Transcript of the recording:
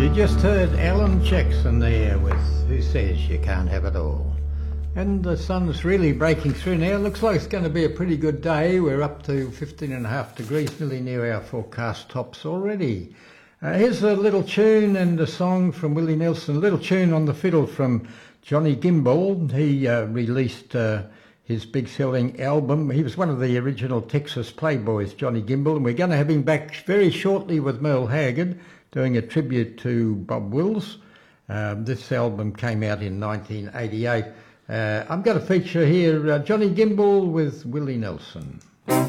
You just heard Alan Jackson there with Who Says You Can't Have It All. And the sun's really breaking through now. Looks like it's going to be a pretty good day. We're up to 15.5 degrees, nearly near our forecast tops already. Here's a little tune and a song from Willie Nelson, a little tune on the fiddle from Johnny Gimbel. He released his big selling album. He was one of the original Texas Playboys, Johnny Gimbel, and we're going to have him back very shortly with Merle Haggard doing a tribute to Bob Wills. This album came out in 1988. I'm going to feature here Johnny Gimbel with Willie Nelson.